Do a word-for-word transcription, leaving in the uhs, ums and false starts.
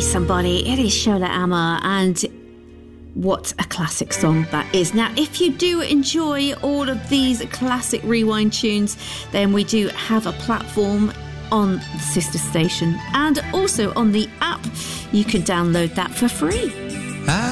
somebody. It is Shola Ama, and what a classic song that is. Now, if you do enjoy all of these classic rewind tunes, then we do have a platform on the sister station and also on the app. You can download that for free.